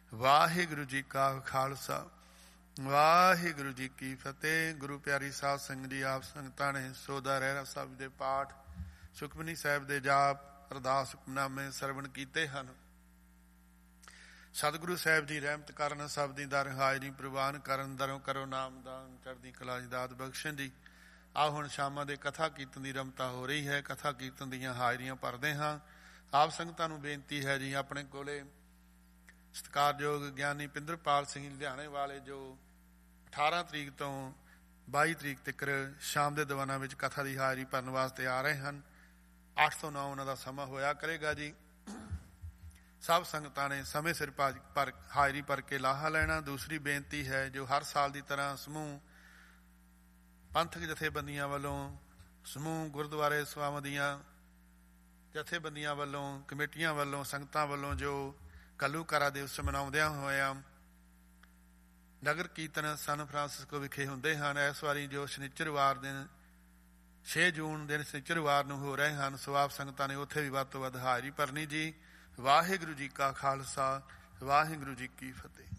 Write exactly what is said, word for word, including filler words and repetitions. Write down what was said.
ਵਾਹਿਗੁਰੂ ਜੀ ਕਾ ਖਾਲਸਾ ਵਾਹਿਗੁਰੂ ਜੀ ਕੀ ਫਤਿਹ। ਗੁਰੂ ਪਿਆਰੀ ਸਾਧ ਸੰਗਤ ਜੀ, ਆਪ ਸੰਗਤਾਂ ਨੇ ਸੋਦਾ ਰਹਿਰਾ ਸਾਹਿਬ ਦੇ ਪਾਠ, ਸੁਖਮਨੀ ਸਾਹਿਬ ਦੇ ਜਾਪ, ਅਰਦਾਸ, ਹੁਕਮਨਾਮੇ ਸਰਵਣ ਕੀਤੇ ਹਨ। ਸਤਿਗੁਰੂ ਸਾਹਿਬ ਦੀ ਰਹਿਮਤ ਕਰਨ, ਸਭ ਦੀ ਦਰ ਹਾਜ਼ਰੀ ਪ੍ਰਵਾਨ ਕਰਨ, ਦਰੋਂ ਕਰੋ ਨਾਮਦਾਨ, ਚੜ੍ਹਦੀ ਕਲਾ ਦੀ ਦਾਤ ਬਖਸ਼ਣ ਦੀ। ਆਹ ਹੁਣ ਸ਼ਾਮਾਂ ਦੇ ਕਥਾ ਕੀਰਤਨ ਦੀ ਰਮਤਾ ਹੋ ਰਹੀ ਹੈ। ਕਥਾ ਕੀਰਤਨ ਦੀਆਂ ਹਾਜ਼ਰੀਆਂ ਭਰਦੇ ਹਾਂ। ਆਪ ਸੰਗਤਾਂ ਨੂੰ ਬੇਨਤੀ ਹੈ ਜੀ, ਆਪਣੇ ਕੋਲੇ ਸਤਿਕਾਰਯੋਗ ਗਿਆਨੀ ਪਿੰਦਰਪਾਲ ਸਿੰਘ ਲੁਧਿਆਣੇ ਵਾਲੇ, ਜੋ ਅਠਾਰਾਂ ਤਰੀਕ ਤੋਂ ਬਾਈ ਤਰੀਕ ਤੱਕ ਸ਼ਾਮ ਦੇ ਦੀਵਾਨਾਂ ਵਿੱਚ ਕਥਾ ਦੀ ਹਾਜ਼ਰੀ ਭਰਨ ਵਾਸਤੇ ਆ ਰਹੇ ਹਨ। ਅੱਠ ਤੋਂ ਨੌ ਉਹਨਾਂ ਦਾ ਸਮਾਂ ਹੋਇਆ ਕਰੇਗਾ ਜੀ। ਸਭ ਸੰਗਤਾਂ ਨੇ ਸਮੇਂ ਸਿਰ ਪਰ ਹਾਜ਼ਰੀ ਭਰ ਕੇ ਲਾਹਾ ਲੈਣਾ। ਦੂਸਰੀ ਬੇਨਤੀ ਹੈ, ਜੋ ਹਰ ਸਾਲ ਦੀ ਤਰ੍ਹਾਂ ਸਮੂਹ ਪੰਥਕ ਜਥੇਬੰਦੀਆਂ ਵੱਲੋਂ, ਸਮੂਹ ਗੁਰਦੁਆਰੇ ਸਭਾਵਾਂ ਦੀਆਂ ਜਥੇਬੰਦੀਆਂ ਵੱਲੋਂ, ਕਮੇਟੀਆਂ ਵੱਲੋਂ, ਸੰਗਤਾਂ ਵੱਲੋਂ ਜੋ ਘੱਲੂਘਾਰਾ ਦਿਵਸ ਮਨਾਉਂਦਿਆਂ ਹੋਇਆਂ ਨਗਰ ਕੀਰਤਨ ਸਨ ਫਰਾਂਸਿਸਕੋ ਵਿਖੇ ਹੁੰਦੇ ਹਨ, ਇਸ ਵਾਰੀ ਜੋ ਸ਼ਨੀਚਰਵਾਰ ਦਿਨ ਛੇ ਜੂਨ ਦਿਨ ਸ਼ਨੀਚਰਵਾਰ ਨੂੰ ਹੋ ਰਹੇ ਹਨ, ਸੋ ਆਪ ਸੰਗਤਾਂ ਨੇ ਉੱਥੇ ਵੀ ਵੱਧ ਤੋਂ ਵੱਧ ਹਾਜ਼ਰੀ ਭਰਨੀ ਜੀ। ਵਾਹਿਗੁਰੂ ਜੀ ਕਾ ਖਾਲਸਾ, ਵਾਹਿਗੁਰੂ ਜੀ ਕੀ ਫਤਿਹ।